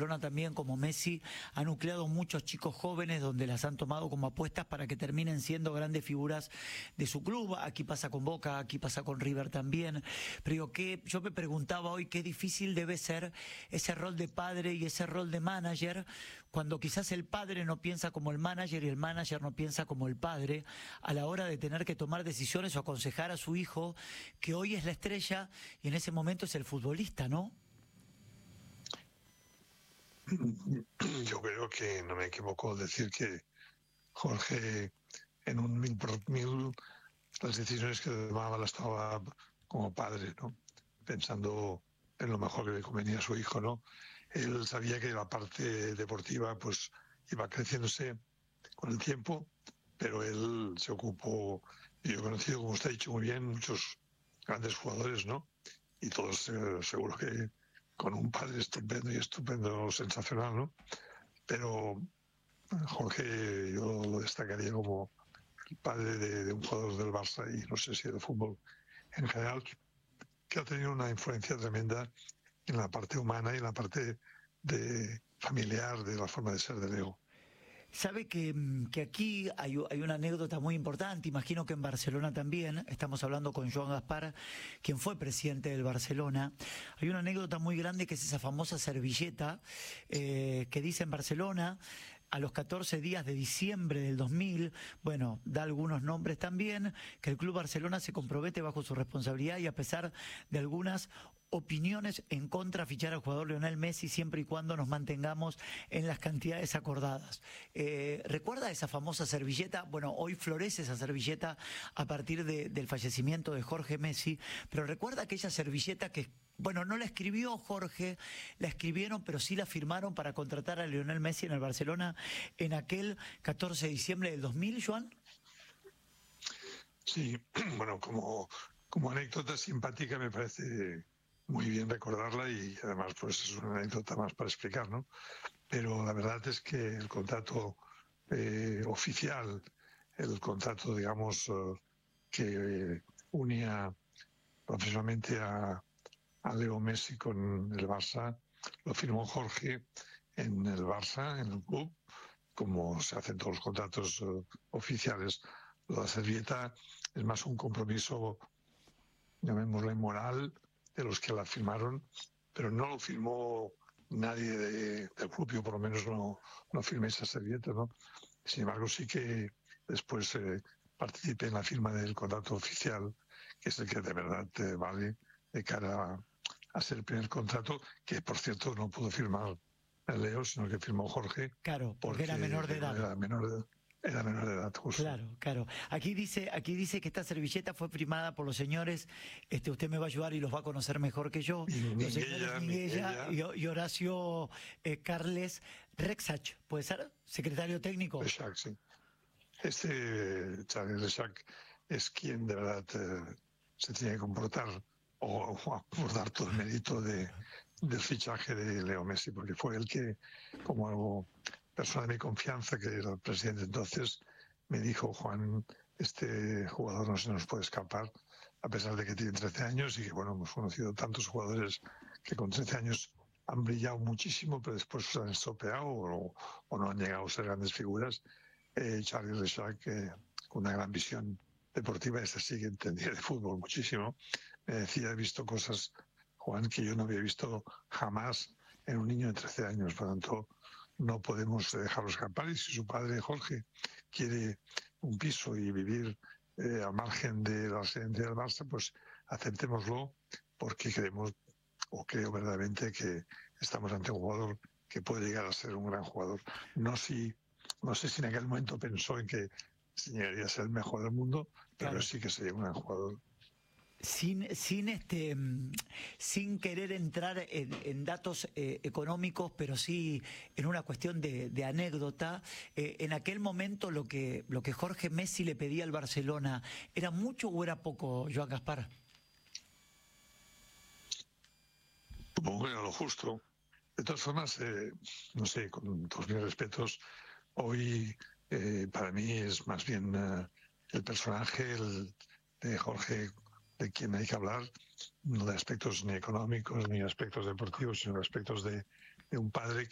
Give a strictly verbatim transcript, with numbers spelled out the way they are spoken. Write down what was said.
Barcelona también, como Messi, ha nucleado muchos chicos jóvenes donde las han tomado como apuestas para que terminen siendo grandes figuras de su club. Aquí pasa con Boca, aquí pasa con River también. Pero yo, que, yo me preguntaba hoy qué difícil debe ser ese rol de padre y ese rol de manager, cuando quizás el padre no piensa como el manager y el manager no piensa como el padre, a la hora de tener que tomar decisiones o aconsejar a su hijo, que hoy es la estrella y en ese momento es el futbolista, ¿no? Yo creo que no me equivoco al decir que Jorge, en un mil por mil, las decisiones que tomaba las tomaba como padre, ¿no? Pensando en lo mejor que le convenía a su hijo, ¿no? Él sabía que la parte deportiva pues iba creciéndose con el tiempo, pero él se ocupó, y yo he conocido, como usted ha dicho muy bien, muchos grandes jugadores, ¿no? Y todos eh, seguro que con un padre estupendo y estupendo, sensacional, ¿no? Pero Jorge yo lo destacaría como el padre de, de un jugador del Barça y no sé si del fútbol en general, que ha tenido una influencia tremenda en la parte humana y en la parte de familiar, de la forma de ser de Leo. Sabe que, que aquí hay, hay una anécdota muy importante, imagino que en Barcelona también, estamos hablando con Joan Gaspar, quien fue presidente del Barcelona. Hay una anécdota muy grande que es esa famosa servilleta eh, que dice en Barcelona, a los catorce días de diciembre del dos mil, bueno, da algunos nombres también, que el Club Barcelona se compromete bajo su responsabilidad y a pesar de algunas opiniones en contra a fichar al jugador Lionel Messi siempre y cuando nos mantengamos en las cantidades acordadas. Eh, ¿Recuerda esa famosa servilleta? Bueno, hoy florece esa servilleta a partir de, del fallecimiento de Jorge Messi, pero ¿recuerda aquella servilleta que, bueno, no la escribió Jorge, la escribieron, pero sí la firmaron para contratar a Lionel Messi en el Barcelona en aquel catorce de diciembre del dos mil, Joan? Sí, bueno, como, como anécdota simpática me parece muy bien recordarla y además pues es una anécdota más para explicar, ¿no? Pero la verdad es que el contrato eh, oficial, el contrato, digamos, eh, que eh, unía profesionalmente a, a Leo Messi con el Barça, lo firmó Jorge en el Barça, en el club, como se hacen todos los contratos uh, oficiales. Lo de la servilleta es más un compromiso, llamémosle moral, de los que la firmaron, pero no lo firmó nadie de, del club, yo por lo menos no, no firmé esa servilleta, ¿no? Sin embargo, sí que después eh, participé en la firma del contrato oficial, que es el que de verdad eh, vale de cara a, a ser el primer contrato, que por cierto no pudo firmar Leo, sino que firmó Jorge. Claro, porque, porque era menor de edad. Era menor de edad. Era menor de edad, justo. Claro, claro. Aquí dice, aquí dice que esta servilleta fue firmada por los señores, este, usted me va a ayudar y los va a conocer mejor que yo, y los Minguella, señores Minguella y, y Horacio eh, Carles Rexach, ¿puede ser? Secretario técnico. Rexach, sí. Este Charles Rexach es quien de verdad eh, se tiene que comportar o, o por dar todo el mérito de, del fichaje de Leo Messi, porque fue el que, como algo persona de mi confianza, que era el presidente entonces, me dijo: Juan, este jugador no se nos puede escapar, a pesar de que tiene trece años y que, bueno, hemos conocido tantos jugadores que con trece años han brillado muchísimo, pero después se han estropeado o, o no han llegado a ser grandes figuras. Eh, Charles Rexach, eh, con una gran visión deportiva, esta sí que entendía de fútbol muchísimo, me decía: he visto cosas, Juan, que yo no había visto jamás en un niño de trece años, por lo tanto no podemos dejarlo escapar, y si su padre Jorge quiere un piso y vivir eh, al margen de la residencia del Barça, pues aceptémoslo, porque creemos, o creo verdaderamente, que estamos ante un jugador que puede llegar a ser un gran jugador. No, si, no sé si en aquel momento pensó en que llegaría a ser el mejor del mundo, pero claro, sí que sería un gran jugador. Sin, sin este sin querer entrar en, en datos eh, económicos, pero sí en una cuestión de, de anécdota, eh, en aquel momento lo que lo que Jorge Messi le pedía al Barcelona, ¿era mucho o era poco, Joan Gaspar? Supongo que era lo justo. De todas formas, eh, no sé, con todos mis respetos, hoy eh, para mí es más bien eh, el personaje el, de Jorge de quien hay que hablar, no de aspectos ni económicos ni aspectos deportivos, sino de aspectos de, de un padre